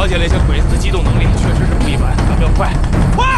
解了一下鬼子的机动能力，确实是不一般。咱们要快，快！